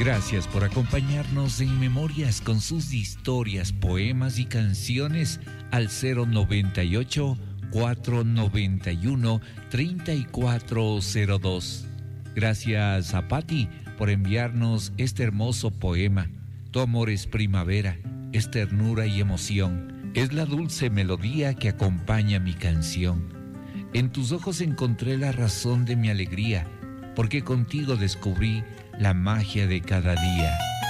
Gracias por acompañarnos en Memorias con sus historias, poemas y canciones al 098-491-3402. Gracias a Patti por enviarnos este hermoso poema. Tu amor es primavera, es ternura y emoción. Es la dulce melodía que acompaña mi canción. En tus ojos encontré la razón de mi alegría, porque contigo descubrí la magia de cada día.